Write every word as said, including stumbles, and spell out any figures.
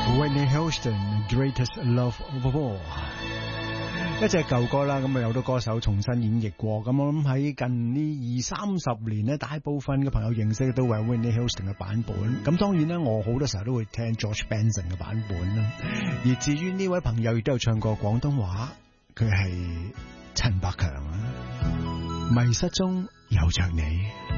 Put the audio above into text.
Whitney Houston Greatest Love of All， 一隻舊歌啦，咁啊有好多歌手重新演繹過，咁我諗喺近呢二三十年呢，大部分嘅朋友認識都係 Whitney Houston 嘅版本，咁當然啦，我好多時候都會聽 George Benson 嘅版本啦，而至於呢位朋友亦都有唱過廣東話，佢係陳百強啊，迷失中有着你。